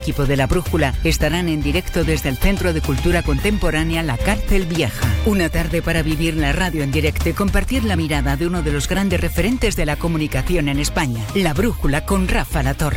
Equipo de La Brújula estarán en directo desde el Centro de Cultura Contemporánea La Cárcel Vieja. Una tarde para vivir la radio en directo y compartir la mirada de uno de los grandes referentes de la comunicación en España. La Brújula con Rafa La Torre.